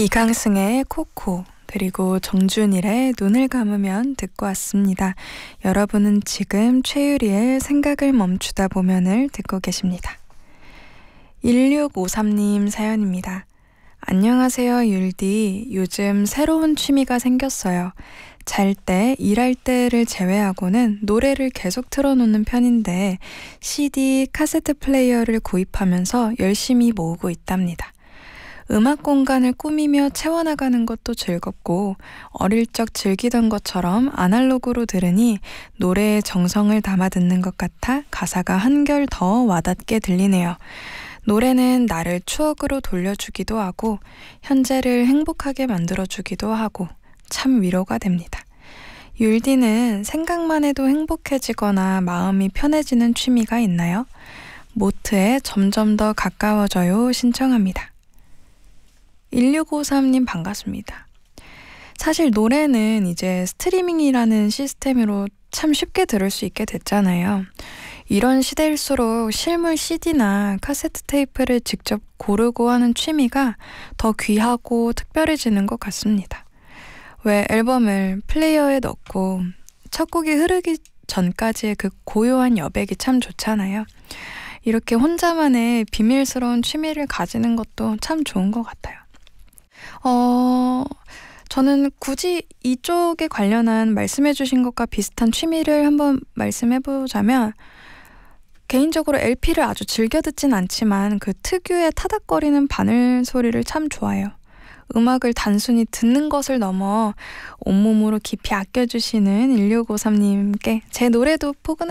이강승의 코코, 그리고 정준일의 눈을 감으면 듣고 왔습니다. 여러분은 지금 최유리의 생각을 멈추다 보면을 듣고 계십니다. 1653님 사연입니다. 안녕하세요 율디. 요즘 새로운 취미가 생겼어요. 잘 때, 일할 때를 제외하고는 노래를 계속 틀어놓는 편인데 CD, 카세트 플레이어를 구입하면서 열심히 모으고 있답니다. 음악 공간을 꾸미며 채워나가는 것도 즐겁고 어릴 적 즐기던 것처럼 아날로그로 들으니 노래에 정성을 담아 듣는 것 같아 가사가 한결 더 와닿게 들리네요. 노래는 나를 추억으로 돌려주기도 하고 현재를 행복하게 만들어주기도 하고 참 위로가 됩니다. 율디는 생각만 해도 행복해지거나 마음이 편해지는 취미가 있나요? 모트에 점점 더 가까워져요 신청합니다. 1653님 반갑습니다. 사실 노래는 이제 스트리밍이라는 시스템으로 참 쉽게 들을 수 있게 됐잖아요. 이런 시대일수록 실물 CD나 카세트 테이프를 직접 고르고 하는 취미가 더 귀하고 특별해지는 것 같습니다. 왜 앨범을 플레이어에 넣고 첫 곡이 흐르기 전까지의 그 고요한 여백이 참 좋잖아요. 이렇게 혼자만의 비밀스러운 취미를 가지는 것도 참 좋은 것 같아요. 저는 굳이 이쪽에 관련한 말씀해주신 것과 비슷한 취미를 한번 말씀해보자면 개인적으로 LP를 아주 즐겨 듣진 않지만 그 특유의 타닥거리는 바늘 소리를 참 좋아해요. 음악을 단순히 듣는 것을 넘어 온몸으로 깊이 아껴주시는 1653님께 제 노래도 포근하게